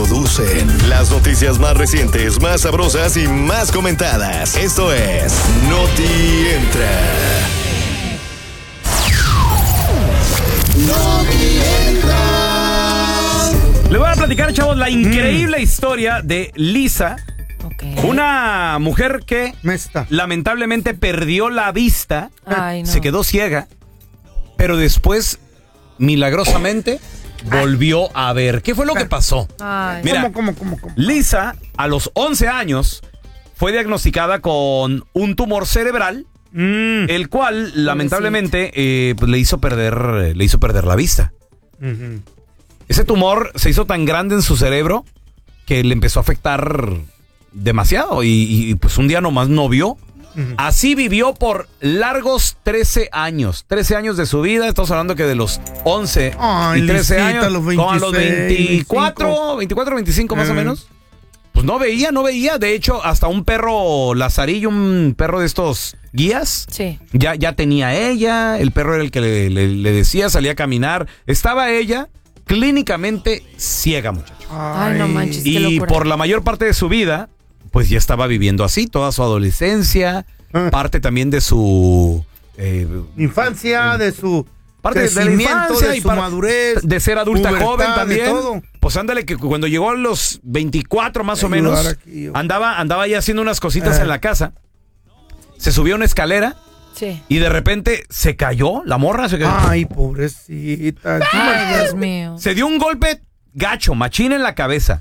introducen las noticias más recientes, más sabrosas y más comentadas. Esto es Noti Entra. Noti Entra. Le voy a platicar, chavos, la increíble historia de Lisa. Okay. Una mujer que lamentablemente perdió la vista. Ay, no. Se quedó ciega, pero después, milagrosamente, volvió a ver. ¿Qué fue lo que pasó? Ay. Mira, ¿Cómo? Lisa, a los 11 años, fue diagnosticada con un tumor cerebral, el cual, lamentablemente, pues le hizo perder la vista. Uh-huh. Ese tumor se hizo tan grande en su cerebro que le empezó a afectar demasiado y pues un día nomás no vio. Uh-huh. Así vivió por largos 13 años. 13 años de su vida. Estamos hablando que de los 11 y 13 años. Como a los 24, 25 más o menos. Pues no veía. De hecho, hasta un perro lazarillo, un perro de estos guías, sí, ya tenía ella. El perro era el que le decía, salía a caminar. Estaba ella clínicamente ciega, muchacho. Ay, no manches, qué Y locura. por la mayor parte de su vida, pues ya estaba viviendo así, toda su adolescencia, parte también de su infancia, de su parte de la infancia de y su madurez, de ser adulta pubertad, joven de también. todo. Pues ándale, que cuando llegó a los 24 más o menos, aquí, andaba ya haciendo unas cositas en la casa. Se subió a una escalera. Sí. Y de repente se cayó, la morra se cayó. Ay, pobrecita. Ay, Dios mío. Se dio un golpe gacho, machín en la cabeza.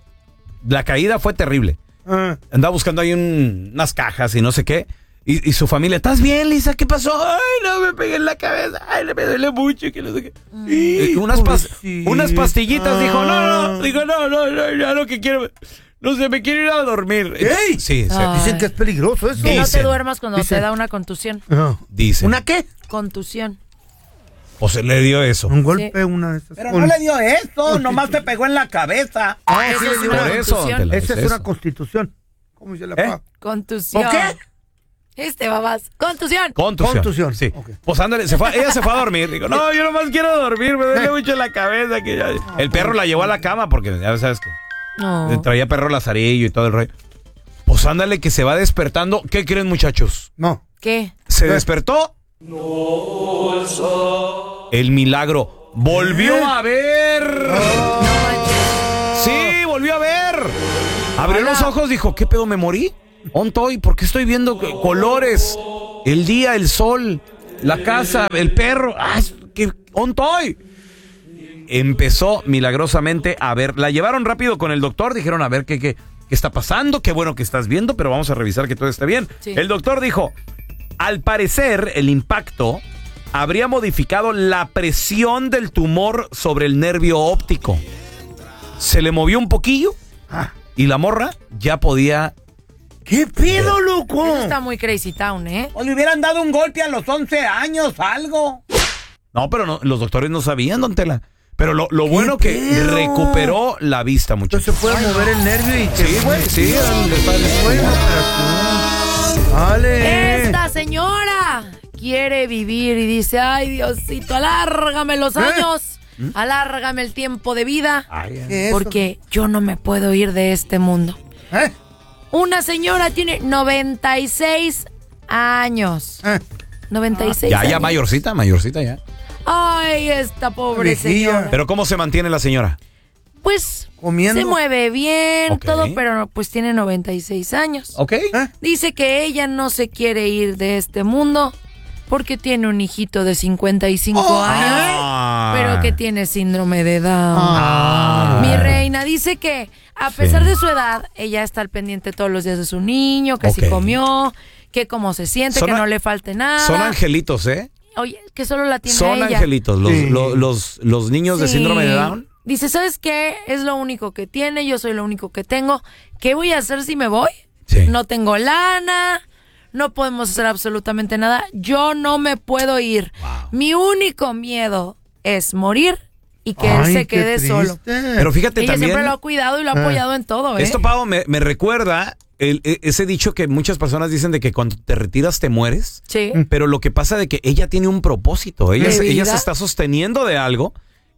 La caída fue terrible. Andaba buscando ahí unas cajas y no sé qué. Y su familia, ¿estás bien, Lisa? ¿Qué pasó? Ay, no, me pegué en la cabeza. Ay, me duele mucho. Que no sé qué. Unas pastillitas. Dijo, no. Dijo, no, ya lo que quiero. No sé, me quiero ir a dormir. ¡Ey! Sí. Dicen que es peligroso eso. Que no te duermas cuando te da una contusión. Dice. ¿Una qué? Contusión. O se le dio eso. Un golpe, una de esas. Pero no le dio eso, nomás te pegó en la cabeza. Eso sí, es le dio una Por eso, contusión. don Tela, Esa es eso. una constitución. ¿Cómo se la paga? Contusión. ¿O qué? Babas. Contusión. Contusión. Sí. Ok. Pues ándale, ella se fue a dormir. Digo, no, yo nomás quiero dormir, me duele mucho la cabeza. El perro la llevó a la cama porque ya sabes que No. traía perro lazarillo y todo el rollo. Pues ándale que se va despertando. ¿Qué creen, muchachos? No. ¿Qué? Se despertó. El milagro. Volvió a ver. Sí, volvió a ver. Abrió los ojos, dijo, ¿qué pedo, me morí? ¿Ontoy? ¿Por qué estoy viendo colores? El día, el sol, la casa, el perro. ¿Qué? ¿Ontoy? Empezó milagrosamente a ver. La llevaron rápido con el doctor. Dijeron, a ver, ¿qué está pasando? Qué bueno que estás viendo, pero vamos a revisar que todo esté bien. Sí. El doctor dijo, al parecer, el impacto habría modificado la presión del tumor sobre el nervio óptico. Se le movió un poquillo y la morra ya podía... ¿Qué pedo, loco? Eso está muy crazy town, ¿eh? O le hubieran dado un golpe a los 11 años, algo. No, pero no, los doctores no sabían, don Tela. Pero lo bueno que pedo? recuperó la vista, muchachos. Entonces se puede mover el nervio y que... Sí, güey, sí. Bueno, pero... Vale. Esta señora quiere vivir y dice, ay, Diosito, alárgame los años. Alárgame el tiempo de vida. ¿Qué es Porque yo no me puedo ir de este mundo. eso? Una señora tiene 96 años. 96 Ya años. mayorcita ya. Ay, esta pobre Viejilla. señora. Pero ¿cómo se mantiene la señora? Pues Comiendo. se mueve bien, Ok. todo, pero pues tiene 96 años. ¿Ok? Dice que ella no se quiere ir de este mundo porque tiene un hijito de 55 años, pero que tiene síndrome de Down. Mi reina dice que a pesar de su edad, ella está al pendiente todos los días de su niño, que si Ok. comió, que cómo se siente, Son que a- no le falte nada. Son angelitos, ¿eh? Oye, que solo la tiene Son ella. angelitos. Sí. Los niños de Sí. síndrome de Down. Dice, ¿sabes qué? Es lo único que tiene, yo soy lo único que tengo. ¿Qué voy a hacer si me voy? Sí. No tengo lana, no podemos hacer absolutamente nada. Yo no me puedo ir. Mi único miedo es morir y que él Ay, se qué quede solo. triste. Pero fíjate Ella también... siempre lo ha cuidado y lo ha apoyado en todo, ¿eh? Esto, Pau, me recuerda ese dicho que muchas personas dicen de que cuando te retiras te mueres. Sí. Pero lo que pasa de que ella tiene un propósito. Ella ¿De se vida? está sosteniendo de algo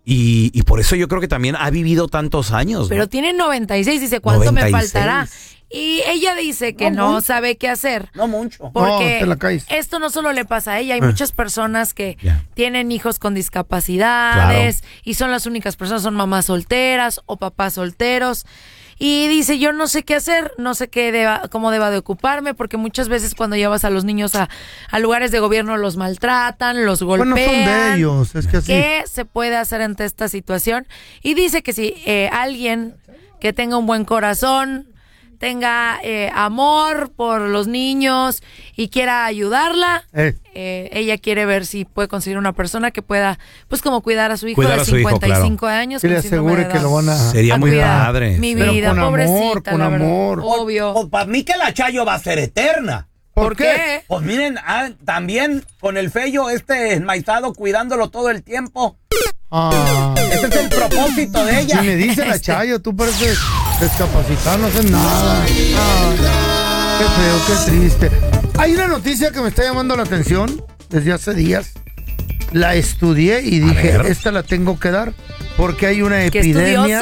Y por eso yo creo que también ha vivido tantos años, ¿no? Pero tiene 96, dice, ¿cuánto 96. me faltará? Y ella dice que no sabe qué hacer. No mucho. Porque No, te la caes. esto no solo le pasa a ella, hay muchas personas que Ya. tienen hijos con discapacidades y son las únicas personas, son mamás solteras o papás solteros. Y dice, yo no sé qué hacer, no sé cómo deba de ocuparme, porque muchas veces cuando llevas a los niños a lugares de gobierno los maltratan, los golpean. Bueno, son de ellos, es que así. ¿Qué se puede hacer ante esta situación? Y dice que si alguien que tenga un buen corazón, tenga amor por los niños y quiera ayudarla, ella quiere ver si puede conseguir una persona que pueda, pues como cuidar a su hijo Cuidar de a su hijo, 55 años. Que le con síndrome asegure de que Down. lo van a... Sería muy cuidar. padre. Mi Pero vida, con amor, pobrecita, con la verdad. amor. Obvio. Pues para mí que la Chayo va a ser eterna. ¿Por qué? Pues miren, también con el feyo enmaizado cuidándolo todo el tiempo. Ah, Ese es el propósito de ella. si me dice la Chayo, tú pareces discapacitado, no haces nada. Qué feo, qué triste. Hay una noticia que me está llamando la atención desde hace días. La estudié y dije, ver. esta la tengo que dar porque hay una ¡Qué epidemia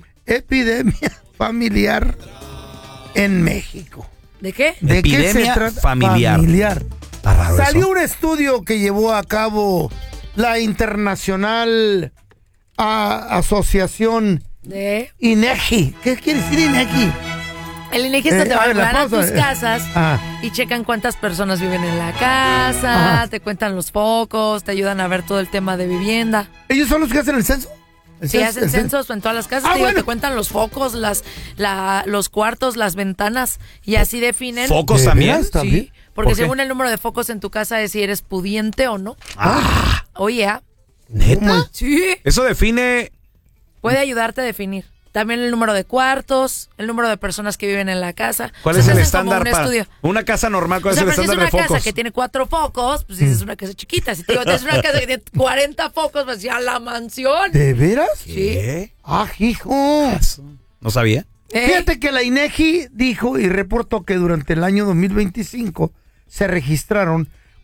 familiar en México. ¿De qué? ¿De qué se Epidemia trata? familiar. Está raro Salió eso. un estudio que llevó a cabo la Internacional Asociación ¿De? INEGI. ¿Qué quiere decir INEGI? El INEGI es donde a ver, van a pausa. tus casas y checan cuántas personas viven en la casa, te cuentan los focos, te ayudan a ver todo el tema de vivienda. ¿Ellos son los que hacen el censo? Si hacen censos en todas las casas, te cuentan los focos, los cuartos, las ventanas y así definen. ¿Focos ¿De también? veras también? Sí, porque ¿Por qué? según el número de focos en tu casa es si eres pudiente o no. Oye, ¿Neta? sí, Eso define... puede ayudarte a definir. También el número de cuartos, el número de personas que viven en la casa. ¿Cuál es el Entonces, como estándar un para estudio. una casa normal? ¿Cuál O sea, es el pero si es estándar de una focos? casa que tiene 4 focos, pues dices una casa chiquita. Si tienes una casa que tiene 40 focos, pues ya la mansión. ¿De veras? Sí. ¿Qué? ¡Ah, hijo! No sabía. Fíjate que la INEGI dijo y reportó que durante el año 2025 se registraron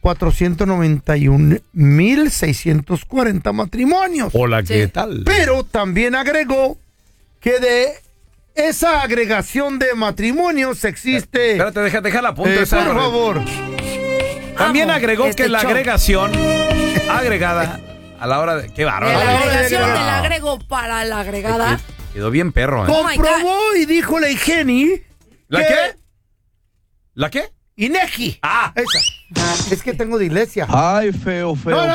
491,640 matrimonios. Hola, ¿qué Sí. tal? Pero también agregó que de esa agregación de matrimonios existe... Espérate, deja la punta esa. por favor. También Amo agregó este que la show. agregación agregada a la hora de... ¡Qué bárbaro! La agregación agregar. del agrego para la agregada. Quedó bien perro, ¿eh? Oh my Comprobó y dijo la IGENI... ¿La que- qué? ¿La qué? INEGI. Ah. Esa. Es que tengo dislexia. Ay, feo, feo. No, no,